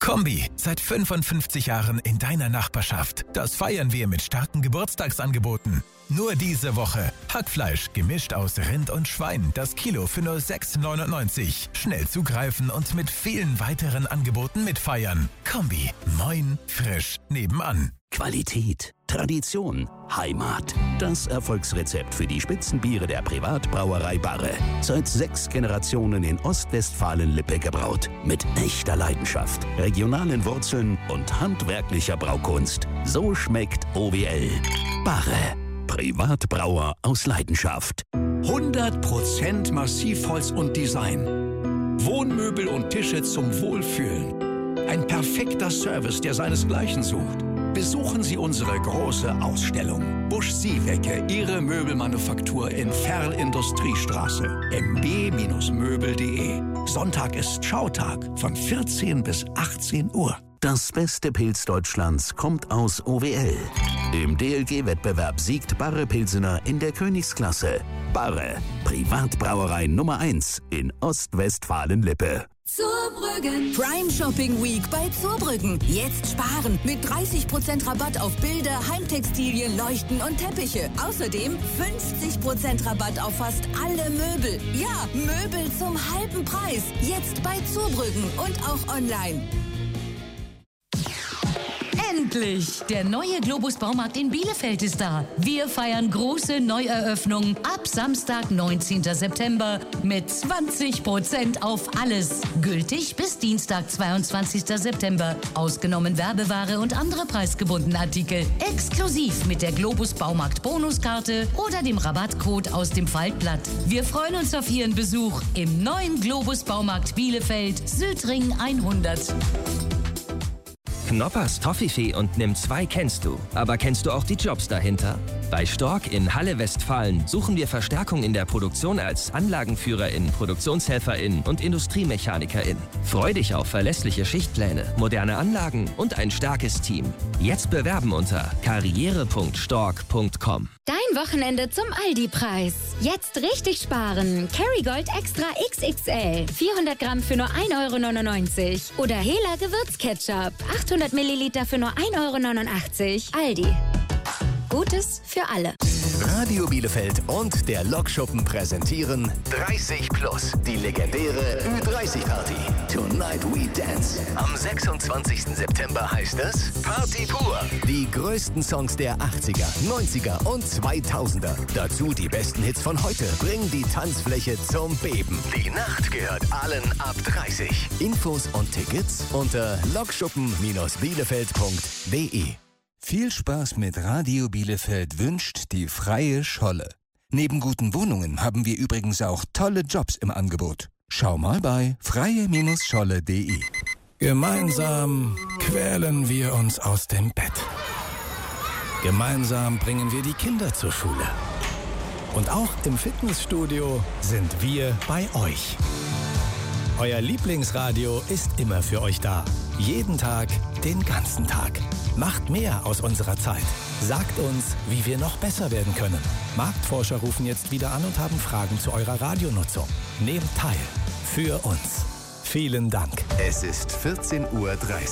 Kombi, seit 55 Jahren in deiner Nachbarschaft. Das feiern wir mit starken Geburtstagsangeboten. Nur diese Woche. Hackfleisch, gemischt aus Rind und Schwein, das Kilo für nur 6,99. Schnell zugreifen und mit vielen weiteren Angeboten mitfeiern. Kombi, moin, frisch, nebenan. Qualität, Tradition, Heimat. Das Erfolgsrezept für die Spitzenbiere der Privatbrauerei Barre. Seit 6 Generationen in Ostwestfalen-Lippe gebraut. Mit echter Leidenschaft, regionalen Wurzeln und handwerklicher Braukunst. So schmeckt OWL. Barre. Privatbrauer aus Leidenschaft. 100% Massivholz und Design. Wohnmöbel und Tische zum Wohlfühlen. Ein perfekter Service, der seinesgleichen sucht. Besuchen Sie unsere große Ausstellung. Busch Siewecke, Ihre Möbelmanufaktur in Ferl-Industriestraße. mb-möbel.de. Sonntag ist Schautag von 14 bis 18 Uhr. Das beste Pilz Deutschlands kommt aus OWL. Im DLG-Wettbewerb siegt Barre Pilsener in der Königsklasse. Barre, Privatbrauerei Nummer 1 in Ostwestfalen-Lippe. Zurbrüggen. Prime Shopping Week bei Zurbrüggen. Jetzt sparen mit 30% Rabatt auf Bilder, Heimtextilien, Leuchten und Teppiche. Außerdem 50% Rabatt auf fast alle Möbel. Ja, Möbel zum halben Preis. Jetzt bei Zurbrüggen und auch online. Endlich! Der neue Globus Baumarkt in Bielefeld ist da. Wir feiern große Neueröffnung ab Samstag, 19. September mit 20% auf alles. Gültig bis Dienstag, 22. September. Ausgenommen Werbeware und andere preisgebundene Artikel. Exklusiv mit der Globus Baumarkt Bonuskarte oder dem Rabattcode aus dem Faltblatt. Wir freuen uns auf Ihren Besuch im neuen Globus Baumarkt Bielefeld, Südring 100. Knoppers, Toffifee und Nimm 2 kennst du. Aber kennst du auch die Jobs dahinter? Bei Stork in Halle Westfalen suchen wir Verstärkung in der Produktion als Anlagenführerin, Produktionshelferin und Industriemechanikerin. Freu dich auf verlässliche Schichtpläne, moderne Anlagen und ein starkes Team. Jetzt bewerben unter karriere.stork.com. Dein Wochenende zum Aldi-Preis. Jetzt richtig sparen. Kerrygold Extra XXL. 400 Gramm für nur 1,99 €. Oder Hela Gewürzketchup. 800 Milliliter für nur 1,89 €. Aldi. Gutes für alle. Radio Bielefeld und der Lokschuppen präsentieren 30 Plus, die legendäre Ü30-Party. Tonight We Dance. Am 26. September heißt es Party pur. Die größten Songs der 80er, 90er und 2000er. Dazu die besten Hits von heute. Bring die Tanzfläche zum Beben. Die Nacht gehört allen ab 30. Infos und Tickets unter lokschuppen-bielefeld.de. Viel Spaß mit Radio Bielefeld wünscht die Freie Scholle. Neben guten Wohnungen haben wir übrigens auch tolle Jobs im Angebot. Schau mal bei freie-scholle.de. Gemeinsam quälen wir uns aus dem Bett. Gemeinsam bringen wir die Kinder zur Schule. Und auch im Fitnessstudio sind wir bei euch. Euer Lieblingsradio ist immer für euch da. Jeden Tag, den ganzen Tag. Macht mehr aus unserer Zeit. Sagt uns, wie wir noch besser werden können. Marktforscher rufen jetzt wieder an und haben Fragen zu eurer Radionutzung. Nehmt teil. Für uns. Vielen Dank. Es ist 14:30 Uhr.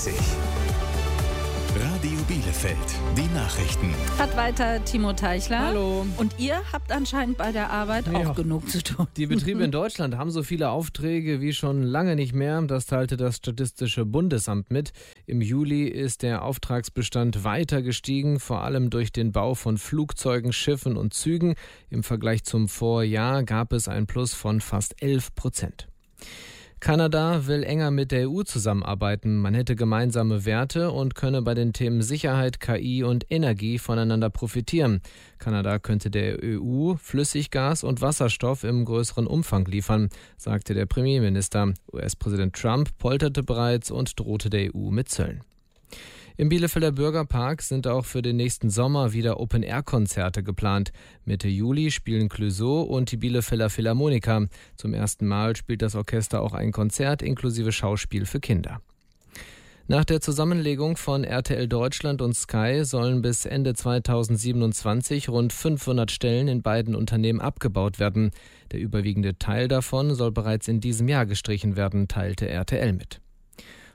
Radio Bielefeld, die Nachrichten. Hat weiter Timo Teichler. Hallo. Und ihr habt anscheinend bei der Arbeit auch genug zu tun. Die Betriebe in Deutschland haben so viele Aufträge wie schon lange nicht mehr. Das teilte das Statistische Bundesamt mit. Im Juli ist der Auftragsbestand weiter gestiegen, vor allem durch den Bau von Flugzeugen, Schiffen und Zügen. Im Vergleich zum Vorjahr gab es ein Plus von fast 11%. Kanada will enger mit der EU zusammenarbeiten. Man hätte gemeinsame Werte und könne bei den Themen Sicherheit, KI und Energie voneinander profitieren. Kanada könnte der EU Flüssiggas und Wasserstoff im größeren Umfang liefern, sagte der Premierminister. US-Präsident Trump polterte bereits und drohte der EU mit Zöllen. Im Bielefelder Bürgerpark sind auch für den nächsten Sommer wieder Open-Air-Konzerte geplant. Mitte Juli spielen Clouseau und die Bielefelder Philharmoniker. Zum ersten Mal spielt das Orchester auch ein Konzert inklusive Schauspiel für Kinder. Nach der Zusammenlegung von RTL Deutschland und Sky sollen bis Ende 2027 rund 500 Stellen in beiden Unternehmen abgebaut werden. Der überwiegende Teil davon soll bereits in diesem Jahr gestrichen werden, teilte RTL mit.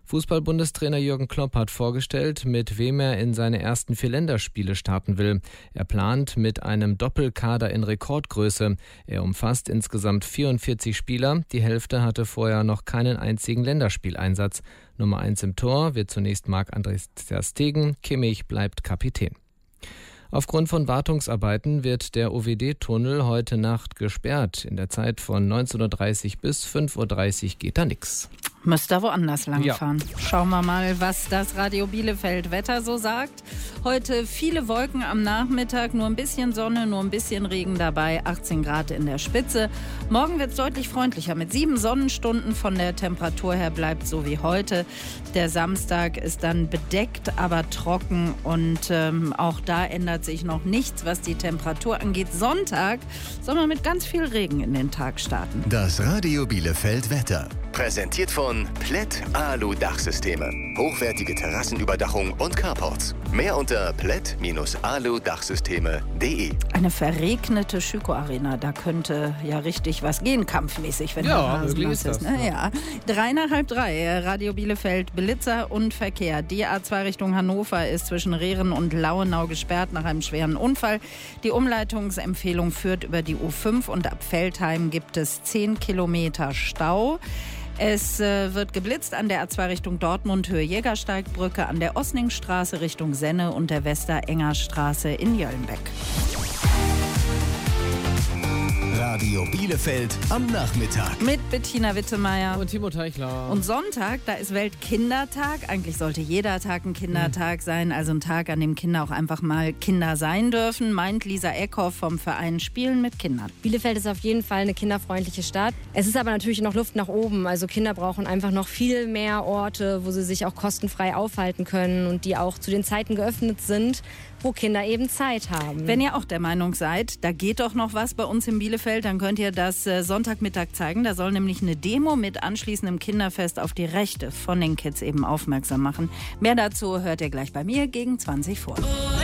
Fußball-Bundestrainer Jürgen Klopp hat vorgestellt, mit wem er in seine ersten 4 Länderspiele starten will. Er plant mit einem Doppelkader in Rekordgröße. Er umfasst insgesamt 44 Spieler. Die Hälfte hatte vorher noch keinen einzigen Länderspieleinsatz. Nummer 1 im Tor wird zunächst Marc-André ter Stegen. Kimmich bleibt Kapitän. Aufgrund von Wartungsarbeiten wird der OWD-Tunnel heute Nacht gesperrt. In der Zeit von 19:30 bis 5:30 Uhr geht da nichts. Müsst ihr woanders langfahren. Ja. Schauen wir mal, was das Radio Bielefeld Wetter so sagt. Heute viele Wolken am Nachmittag, nur ein bisschen Sonne, nur ein bisschen Regen dabei, 18 Grad in der Spitze. Morgen wird es deutlich freundlicher mit 7 Sonnenstunden. Von der Temperatur her bleibt so wie heute. Der Samstag ist dann bedeckt, aber trocken und auch da ändert sich noch nichts, was die Temperatur angeht. Sonntag soll man mit ganz viel Regen in den Tag starten. Das Radio Bielefeld Wetter. Präsentiert von Plätt Alu Dachsysteme. Hochwertige Terrassenüberdachung und Carports. Mehr unter plätt-alu-dachsysteme.de. Eine verregnete Schüko-Arena, da könnte ja richtig was gehen, kampfmäßig, wenn der Rasen nass ist. Ne? Ja. 3 nach halb 3, Radio Bielefeld, Blitzer und Verkehr. Die A2 Richtung Hannover ist zwischen Rehren und Lauenau gesperrt nach einem schweren Unfall. Die Umleitungsempfehlung führt über die U5 und ab Veltheim gibt es 10 Kilometer Stau. Es wird geblitzt an der A2 Richtung Dortmund, Höhe Jägersteigbrücke, an der Osningstraße Richtung Senne und der Westerengerstraße in Jöllenbeck. Radio Bielefeld am Nachmittag. Mit Bettina Wittemeyer und Timo Teichler. Und Sonntag, da ist Weltkindertag. Eigentlich sollte jeder Tag ein Kindertag sein, also ein Tag, an dem Kinder auch einfach mal Kinder sein dürfen, meint Lisa Eckhoff vom Verein Spielen mit Kindern. Bielefeld ist auf jeden Fall eine kinderfreundliche Stadt. Es ist aber natürlich noch Luft nach oben. Also Kinder brauchen einfach noch viel mehr Orte, wo sie sich auch kostenfrei aufhalten können und die auch zu den Zeiten geöffnet sind, wo Kinder eben Zeit haben. Wenn ihr auch der Meinung seid, da geht doch noch was bei uns in Bielefeld, dann könnt ihr das Sonntagmittag zeigen. Da soll nämlich eine Demo mit anschließendem Kinderfest auf die Rechte von den Kids eben aufmerksam machen. Mehr dazu hört ihr gleich bei mir gegen 20 vor.